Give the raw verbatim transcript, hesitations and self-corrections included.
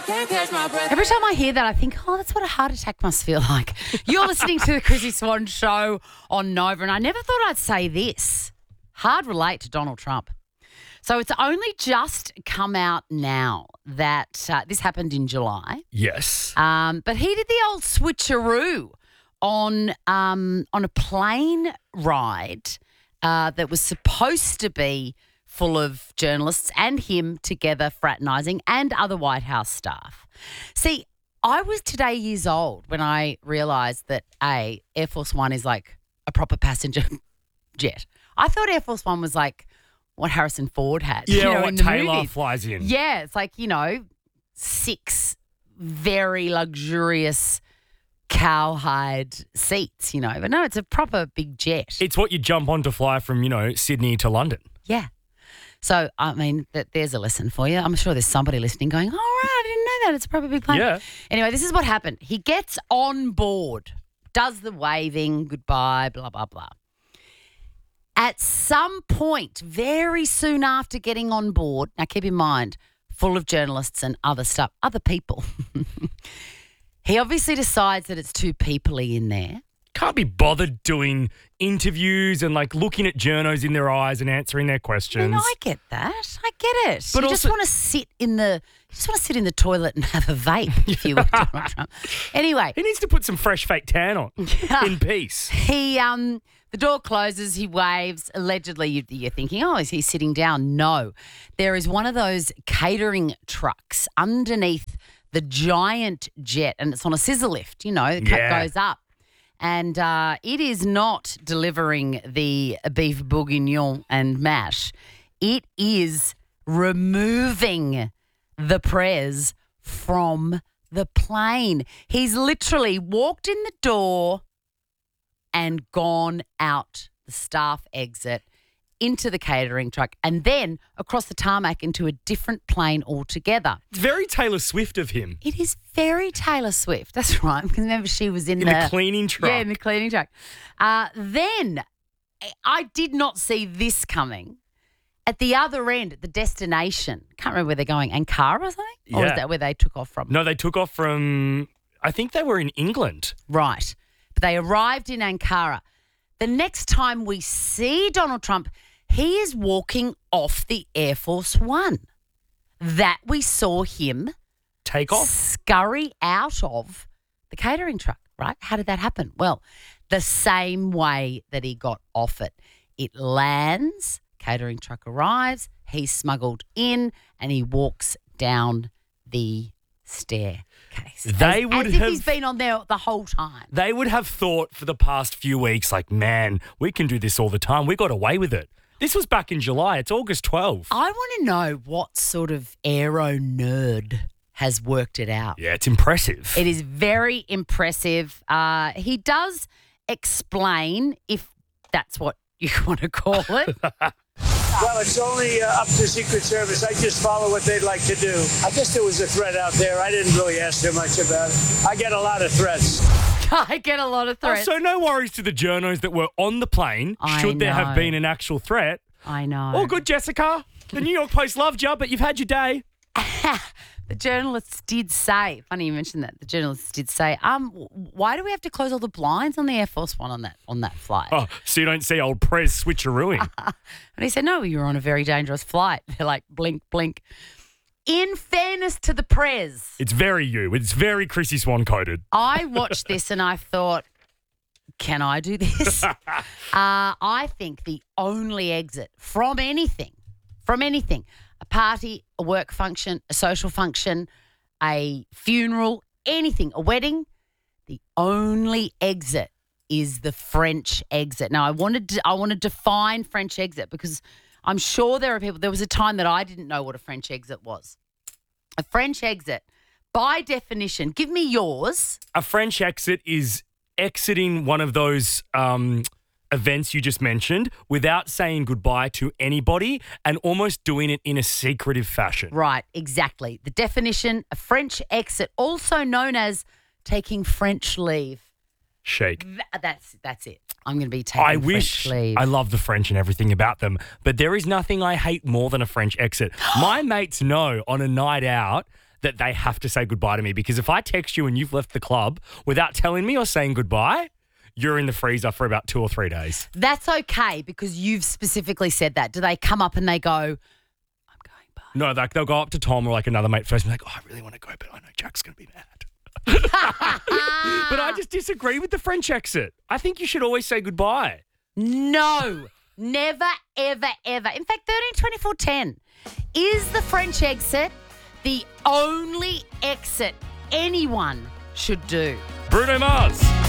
Every time I hear that, I think, oh, that's what a heart attack must feel like. You're listening to the Chrissy Swan Show on Nova, and I never thought I'd say this. Hard relate to Donald Trump. So it's only just come out now that uh, this happened in July. Yes. Um, but he did the old switcheroo on um, on a plane ride uh, that was supposed to be full of journalists and him together fraternising and other White House staff. See, I was today years old when I realised that, A, Air Force One is like a proper passenger jet. I thought Air Force One was like what Harrison Ford had. Yeah, you know, or in what the Taylor movies. flies in. Yeah, it's like, you know, six very luxurious cowhide seats, you know. But no, it's a proper big jet. It's what you jump on to fly from, you know, Sydney to London. Yeah. So, I mean, th- there's a lesson for you. I'm sure there's somebody listening going, all right, I didn't know that. It's a proper big plane. Yeah. Anyway, this is what happened. He gets on board, does the waving, goodbye, blah, blah, blah. At some point, very soon after getting on board, now keep in mind, full of journalists and other stuff, other people, he obviously decides that it's too people-y in there. Can't be bothered doing interviews and like looking at journos in their eyes and answering their questions. And I get that. I get it. But you also- just want to sit in the you just want to sit in the toilet and have a vape if you were Donald Trump. Anyway, He needs to put some fresh fake tan on in peace. he um the door closes, he waves. Allegedly, you- you're thinking, oh, is he sitting down? No. There is one of those catering trucks underneath the giant jet, and it's on a scissor lift, you know, it Yeah. goes up. And uh, it is not delivering the beef bourguignon and mash. It is removing the prez from the plane. He's literally walked in the door and gone out the staff exit into the catering truck and then across the tarmac into a different plane altogether. It's very Taylor Swift of him. It is very Taylor Swift. That's right. Because remember she was in, In the cleaning truck. Yeah, in the cleaning truck. Uh, then I did not see this coming. At the other end, at the destination, can't remember where they're going, Ankara or something? Or was Yeah. that where they took off from? No, they took off from, I think they were in England. Right. But they arrived in Ankara. The next time we see Donald Trump, he is walking off the Air Force One that we saw him Take off. scurry out of the catering truck, right? How did that happen? Well, the same way that he got off it. It lands, catering truck arrives, he's smuggled in, and he walks down the staircase. They as, would as if have- he's been on there the whole time. They would have thought for the past few weeks, like, man, we can do this all the time. We got away with it. This was back in July. It's August twelfth. I want to know what sort of aero nerd has worked it out. Yeah, it's impressive. It is very impressive. Uh, he does explain, if that's what you want to call it. Well, it's only uh, up to Secret Service. I just follow what they'd like to do. I guess there was a threat out there. I didn't really ask too much about it. I get a lot of threats. I get a lot of Oh, threats. so no worries to the journos that were on the plane, I should there know. have been an actual threat. I know. All good, Jessica. The New York Post loved you, but you've had your day. The journalists did say, funny you mentioned that, the journalists did say, um, w- why do we have to close all the blinds on the Air Force One on that on that flight? Oh, so you don't see old Prez switcherooing. And he said, no, you're on a very dangerous flight. They're like, blink, blink. In fairness to the Prez, It's very you. It's very Chrissy Swan coded. I watched this and I thought, can I do this? uh, I think the only exit from anything, from anything, a party, a work function, a social function, a funeral, anything, a wedding, the only exit is the French exit. Now, I wanted to, I want to define French exit because I'm sure there are people, there was a time that I didn't know what a French exit was. A French exit, by definition, give me yours. A French exit is exiting one of those um, events you just mentioned without saying goodbye to anybody and almost doing it in a secretive fashion. Right, exactly. The definition, a French exit, also known as taking French leave. Shake. Th- that's that's it. I'm going to be taking I French wish leave. I love the French and everything about them, but there is nothing I hate more than a French exit. My mates know on a night out that they have to say goodbye to me, because if I text you and you've left the club without telling me or saying goodbye, you're in the freezer for about two or three days. That's okay because you've specifically said that. Do they come up and they go, I'm going bye? No, like they'll go up to Tom or like another mate first and be like, oh, I really want to go, but I know Jack's going to be mad. But I just disagree with the French exit. I think you should always say goodbye. No, never, ever, ever. In fact, thirteen twenty-four ten is the French exit the only exit anyone should do. Bruno Mars.